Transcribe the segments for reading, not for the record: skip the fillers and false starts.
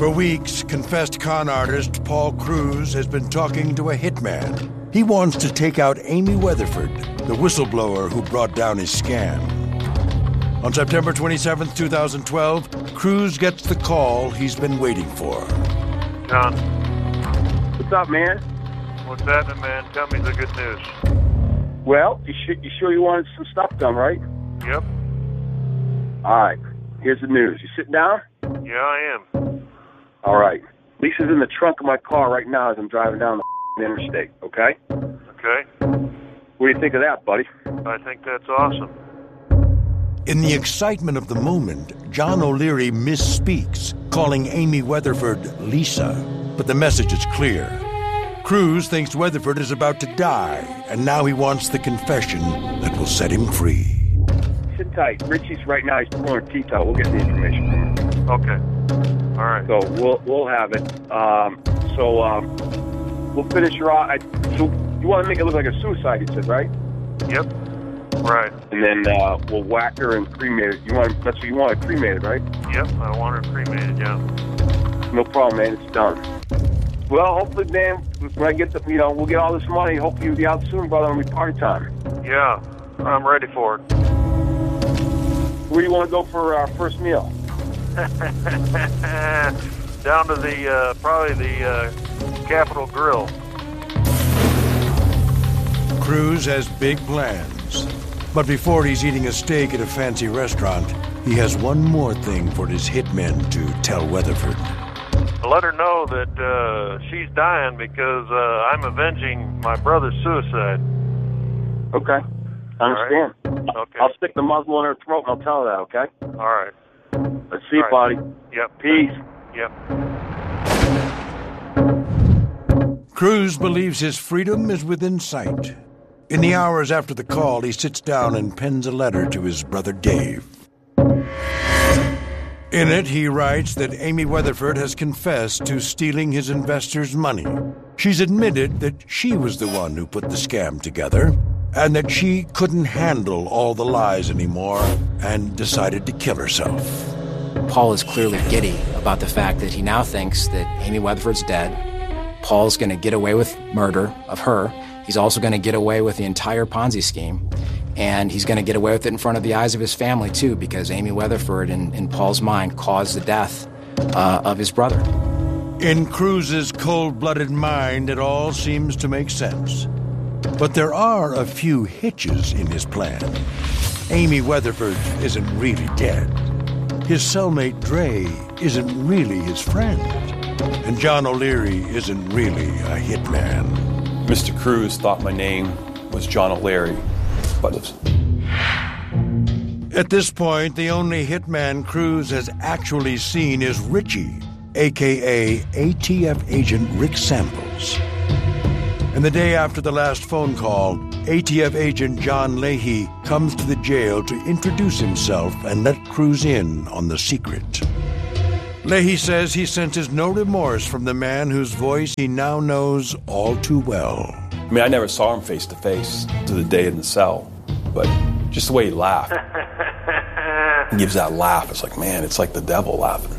For weeks, confessed con artist Paul Cruz has been talking to a hitman. He wants to take out Amy Weatherford, the whistleblower who brought down his scam. On September 27, 2012, Cruz gets the call he's been waiting for. John. What's up, man? What's happening, man? Tell me the good news. Well, you sure you wanted some stuff done, right? Yep. All right. Here's the news. You sitting down? Yeah, I am. All right. Lisa's in the trunk of my car right now as I'm driving down the interstate, okay? Okay. What do you think of that, buddy? I think that's awesome. In the excitement of the moment, John O'Leary misspeaks, calling Amy Weatherford Lisa. But the message is clear. Cruz thinks Weatherford is about to die, and now he wants the confession that will set him free. Sit tight. Richie's right now, he's pulling her teeth out. We'll get the information from him. Okay. All right. So we'll have it. We'll finish her off. So you want to make it look like a suicide, you said, right? Yep. Right. And then we'll whack her and cremate her. That's what you want, cremated, right? Yep, I want her cremated, yeah. No problem, man. It's done. Well, hopefully, man, when I get we'll get all this money. Hopefully you'll be out soon, brother, and we party time. Yeah, I'm ready for it. Where do you want to go for our first meal? Down to probably the Capitol Grill. Cruz has big plans. But before he's eating a steak at a fancy restaurant, he has one more thing for his hitmen to tell Weatherford. Let her know that she's dying because I'm avenging my brother's suicide. Okay. I understand. Right. Okay. I'll stick the muzzle in her throat and I'll tell her that, okay? All right. Let's see, buddy. Yep. Peace. Yep. Cruz believes his freedom is within sight. In the hours after the call, he sits down and pens a letter to his brother Dave. In it, he writes that Amy Weatherford has confessed to stealing his investors' money. She's admitted that she was the one who put the scam together, and that she couldn't handle all the lies anymore and decided to kill herself. Paul is clearly giddy about the fact that he now thinks that Amy Weatherford's dead. Paul's going to get away with murder of her. He's also going to get away with the entire Ponzi scheme. And he's going to get away with it in front of the eyes of his family, too, because Amy Weatherford, in Paul's mind, caused the death of his brother. In Cruz's cold-blooded mind, it all seems to make sense. But there are a few hitches in his plan. Amy Weatherford isn't really dead. His cellmate Dre isn't really his friend. And John O'Leary isn't really a hitman. Mr. Cruz thought my name was John O'Leary, but at this point, the only hitman Cruz has actually seen is Richie, a.k.a. ATF agent Rick Samples. And the day after the last phone call, ATF agent John Leahy comes to the jail to introduce himself and let Cruz in on the secret. Leahy says he senses no remorse from the man whose voice he now knows all too well. I mean, I never saw him face to face to the day in the cell, but just the way he laughed. He gives that laugh. It's like, man, it's like the devil laughing.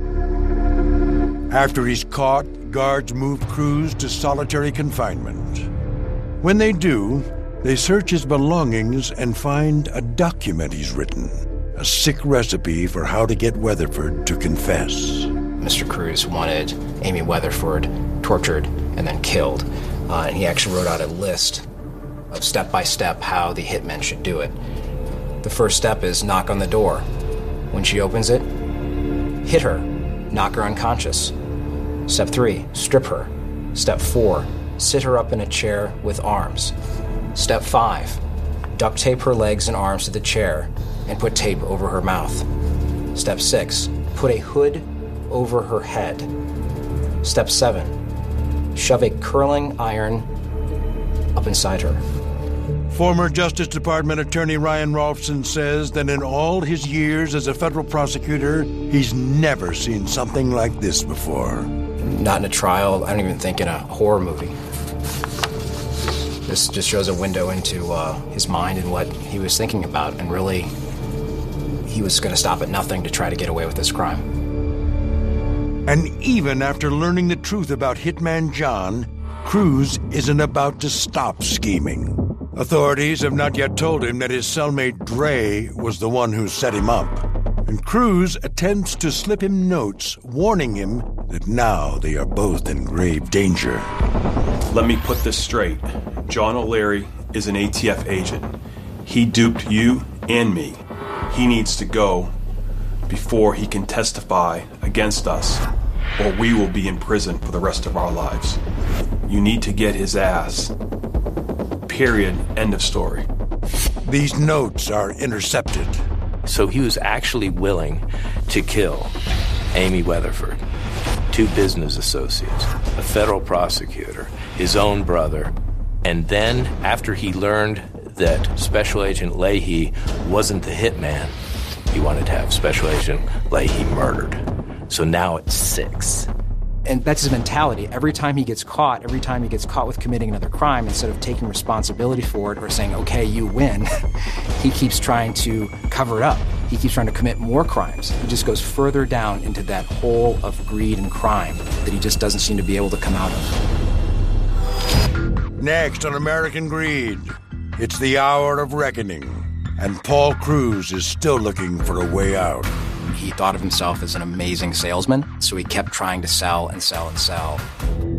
After he's caught, guards move Cruz to solitary confinement. When they do, they search his belongings and find a document he's written. A sick recipe for how to get Weatherford to confess. Mr. Cruz wanted Amy Weatherford tortured and then killed. And he actually wrote out a list of step-by-step how the hitmen should do it. The first step is knock on the door. When she opens it, hit her, knock her unconscious. Step 3, strip her. Step 4, sit her up in a chair with arms. Step 5, duct tape her legs and arms to the chair and put tape over her mouth. Step 6, put a hood over her head. Step 7, shove a curling iron up inside her. Former Justice Department Attorney Ryan Rolfson says that in all his years as a federal prosecutor, he's never seen something like this before. Not in a trial, I don't even think in a horror movie. This just shows a window into his mind and what he was thinking about, and really, he was going to stop at nothing to try to get away with this crime. And even after learning the truth about Hitman John, Cruz isn't about to stop scheming. Authorities have not yet told him that his cellmate Dre was the one who set him up. And Cruz attempts to slip him notes warning him that now they are both in grave danger. Let me put this straight. John O'Leary is an ATF agent. He duped you and me. He needs to go before he can testify against us, or we will be in prison for the rest of our lives. You need to get his ass. Period. End of story. These notes are intercepted. So he was actually willing to kill Amy Weatherford, 2 business associates, a federal prosecutor, his own brother, and then after he learned that Special Agent Leahy wasn't the hitman, he wanted to have Special Agent Leahy murdered. So now it's 6. And that's his mentality. Every time he gets caught with committing another crime, instead of taking responsibility for it or saying, okay, you win, he keeps trying to cover it up. He keeps trying to commit more crimes. He just goes further down into that hole of greed and crime that he just doesn't seem to be able to come out of. Next on American Greed, it's the hour of reckoning, and Paul Cruz is still looking for a way out. He thought of himself as an amazing salesman, so he kept trying to sell and sell and sell.